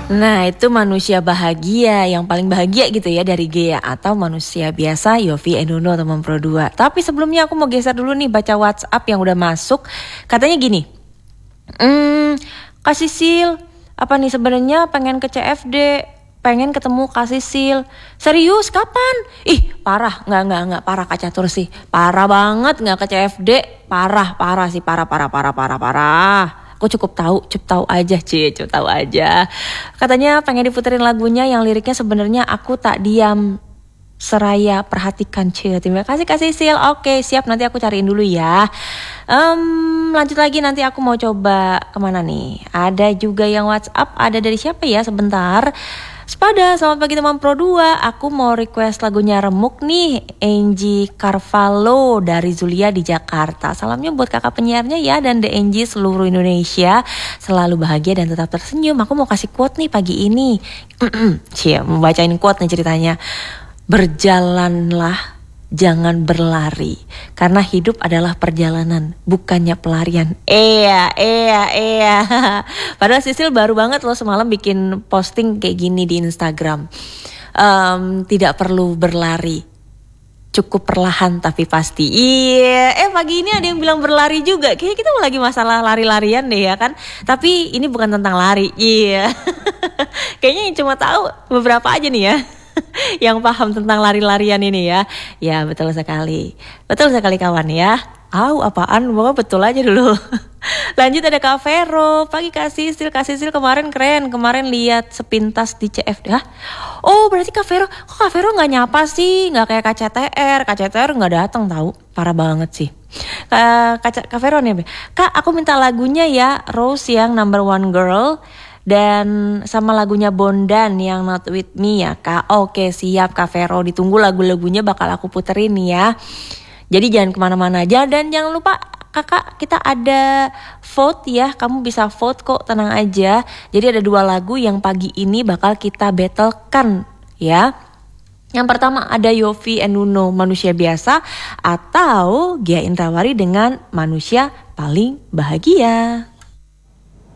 Nah itu manusia bahagia, yang paling bahagia gitu ya dari Gea. Atau manusia biasa Yovie and Nuno teman Pro 2. Tapi sebelumnya aku mau geser dulu nih baca WhatsApp yang udah masuk. Katanya gini, Kak Sisil, apa nih sebenarnya pengen ke CFD, pengen ketemu Kak Sisil. Serius kapan? Ih parah, nggak parah Kak Catur sih. Parah banget nggak ke CFD, parah sih, parah. Aku cukup tahu aja. Katanya pengen diputerin lagunya yang liriknya sebenarnya aku tak diam seraya perhatikan. Terima kasih Kak Sisil. Oke siap, nanti aku cariin dulu ya. Lanjut lagi, nanti aku mau coba kemana nih. Ada juga yang WhatsApp, ada dari siapa ya, sebentar. Sepada, selamat pagi teman Pro 2. Aku mau request lagunya Remuk nih, Angie Carvalho dari Zulia di Jakarta. Salamnya buat kakak penyiarnya ya, dan The Angie seluruh Indonesia. Selalu bahagia dan tetap tersenyum. Aku mau kasih quote nih pagi ini. Mau bacain quote nih ceritanya. Berjalanlah, jangan berlari, karena hidup adalah perjalanan, bukannya pelarian. Iya. Padahal Sisil baru banget loh semalam bikin posting kayak gini di Instagram. Tidak perlu berlari, cukup perlahan tapi pasti. Iya. Pagi ini ada yang bilang berlari juga. Kayaknya kita lagi masalah lari-larian deh ya kan. Tapi ini bukan tentang lari. Iya. Kayaknya yang cuma tahu beberapa aja nih ya yang paham tentang lari-larian ini ya. Ya betul sekali kawan ya. Apaan? Pokoknya betul aja dulu. Lanjut ada Kak Vero. Pagi Kak Sisil kemarin keren. Kemarin lihat sepintas di CFD. Oh berarti Kak Vero. Kok Kak Vero gak nyapa sih? Gak kayak Kak CTR gak datang tahu. Parah banget sih. Kak Vero nih. Kak aku minta lagunya ya, Rose yang Number One Girl. Dan sama lagunya Bondan yang Not With Me ya Kak. Oke siap Kak Vero, ditunggu lagu-lagunya bakal aku puterin nih ya. Jadi jangan kemana-mana aja. Dan jangan lupa kakak, kita ada vote ya. Kamu bisa vote kok, tenang aja. Jadi ada 2 lagu yang pagi ini bakal kita battlekan ya. Yang pertama ada Yovie and Nuno, Manusia Biasa. Atau Gia Indrawari dengan Manusia Paling Bahagia.